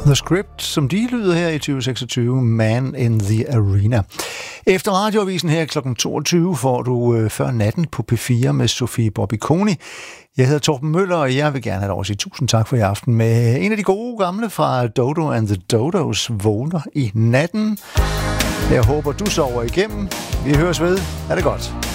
The Script, som de lyder her i 2026, Man in the Arena. Efter radioavisen her kl. 22 får du Før natten på P4 med Sofie Bobbiconi. Jeg hedder Torben Møller, og jeg vil gerne have lov at sige tusind tak for i aften med en af de gode gamle fra Dodo and the Dodos, Vågner i natten. Jeg håber, du sover igennem. Vi høres ved. Ha' det godt.